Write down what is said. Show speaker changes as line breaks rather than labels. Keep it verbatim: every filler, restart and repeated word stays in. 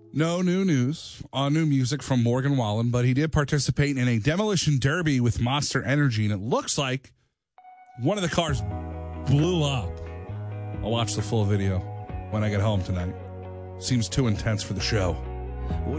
No new news on new music from Morgan Wallen, but he did participate in a demolition derby with Monster Energy, and it looks like one of the cars blew up. I'll watch the full video when I get home tonight. Seems too intense for the show.